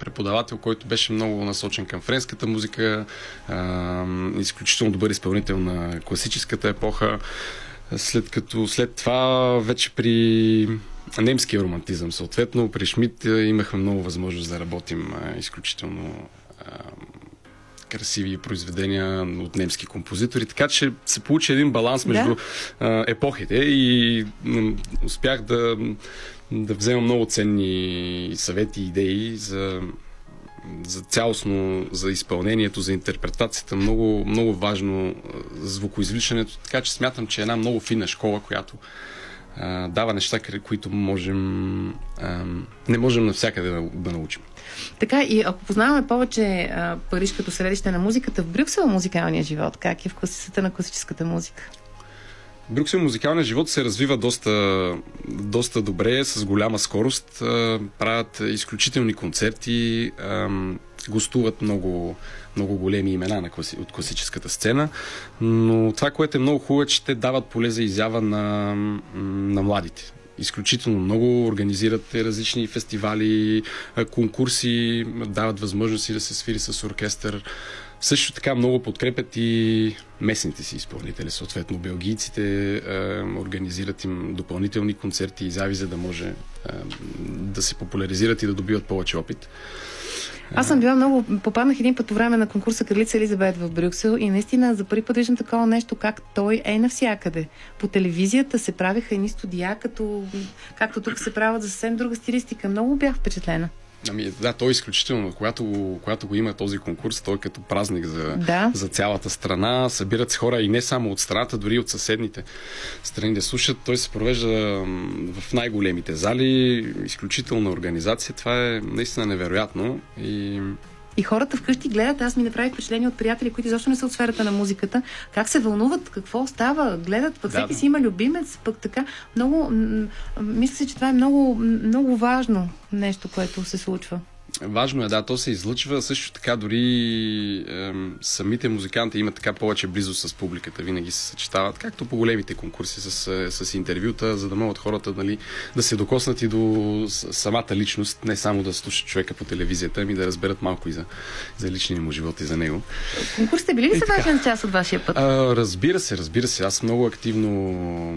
преподавател, който беше много насочен към френската музика, изключително добър изпълнител на класическата епоха. След това вече при немския романтизъм, съответно, при Шмидт имахме много възможност да работим изключително красиви произведения от немски композитори, така че се получи един баланс между епохите и успях да взема много ценни съвети и идеи за цялостно, за изпълнението, за интерпретацията, много, много важно звукоизвличането, така че смятам, че е една много фина школа, която дава неща, които не можем навсякъде да научим. Така, и ако познаваме повече Париж като средище на музиката, в Брюксел музикалния живот, как е в класицата на класическата музика? В Брюксел музикалният живот се развива доста добре, с голяма скорост. Правят изключителни концерти, гостуват много, много големи имена от класическата сцена, но това, което е много хубаво, е, че те дават поле за изява на младите. Изключително много организират различни фестивали, конкурси, дават възможности да се свири с оркестър. Също така много подкрепят и местните си изпълнители, съответно белгийците, организират им допълнителни концерти и изяви, за да може да се популяризират и да добиват повече опит. Аз съм попаднах един път по време на конкурса Кралица Елизабет в Брюксел и наистина за първи път виждам такова нещо, как той е навсякъде. По телевизията се правиха едни студия, както тук се правят за съвсем друга стилистика. Много бях впечатлена. Да, той е изключително. Когато го има този конкурс, той е като празник за цялата страна. Събират се хора и не само от страната, дори и от съседните страни да слушат. Той се провежда в най-големите зали. Изключителна организация. Това е наистина невероятно. И хората вкъщи гледат, аз ми направих впечатление от приятели, които изобщо не са от сферата на музиката, как се вълнуват, какво става, гледат, пък всеки си има любимец, пък така. Мисля си, че това е много, много важно нещо, което се случва. Важно е, то се излъчва. Също така дори самите музиканти имат така повече близост с публиката. Винаги се съчетават, както по големите конкурси с интервюта, за да могат хората да се докоснат и до самата личност, не само да слушат човека по телевизията, ами да разберат малко и за личния му живот и за него. Конкурсите били ли са важен част от вашия път? Разбира се. Аз много активно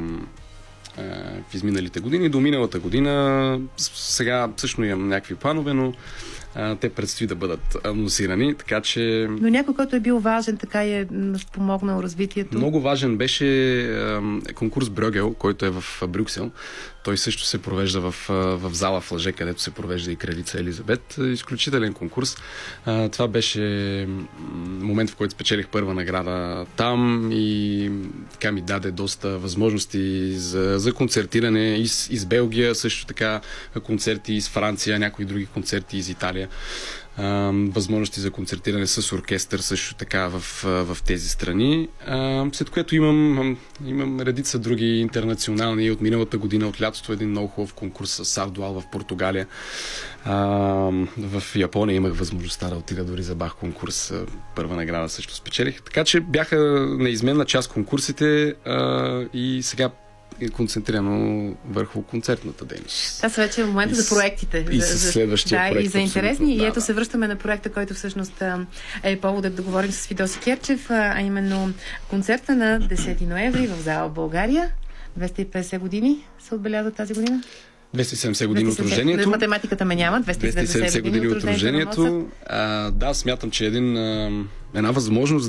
в изминалите години, до миналата година. Сега всъщност имам някакви планове, но те предстои да бъдат анонсирани, така че... Но някой, който е бил важен, така е спомогнал развитието? Много важен беше конкурс Брюгел, който е в Брюксел. Той също се провежда в зала в Лъже, където се провежда и Кралица Елизабет. Изключителен конкурс. Това беше момент, в който спечелих първа награда там и така ми даде доста възможности за концертиране из Белгия, също така концерти из Франция, някои други концерти из Италия. Възможности за концертиране с оркестър също така в тези страни. След което имам редица други интернационални. От миналата година, от лятото, един много хубав конкурс с Савдуал в Португалия. В Япония имах възможността да отида дори за Бах конкурс. Първа награда също спечелих. Така че бяха неизменна част конкурсите и сега концентрирано върху концертната дейност. Това са вече в момента за проектите. И със следващия проект. И за интересни. И ето се връщаме на проекта, който всъщност е поводът да говорим с Фидоси Керчев, а именно концерта на 10 ноември в зала България. 250 години се отбелязва тази година. 270 години от рождението. Математиката ме няма. 270 години от рождението. Смятам, че една възможност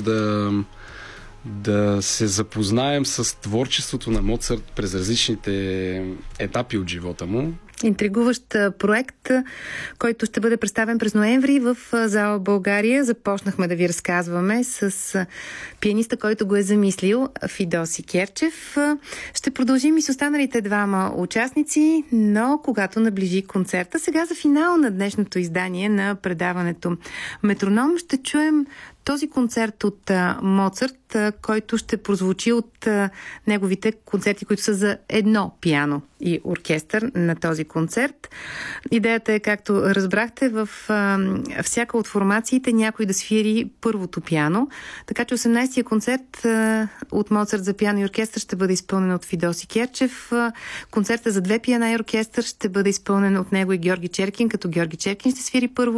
да се запознаем с творчеството на Моцарт през различните етапи от живота му. Интригуващ проект, който ще бъде представен през ноември в зала България. Започнахме да ви разказваме с пианиста, който го е замислил, Фидоси Керчев. Ще продължим и с останалите двама участници, но когато наближи концерта. Сега за финал на днешното издание на предаването Метроном ще чуем този концерт от Моцарт, който ще прозвучи от неговите концерти, които са за едно пиано и оркестър на този концерт. Идеята е, както разбрахте, в всяка от формациите някой да свири първото пиано. Така че 18-я концерт от Моцарт за пиано и оркестър ще бъде изпълнен от Фидоси Керчев. Концерта за две пиана и оркестър ще бъде изпълнен от него и Георги Черкин, като Георги Черкин ще свири първо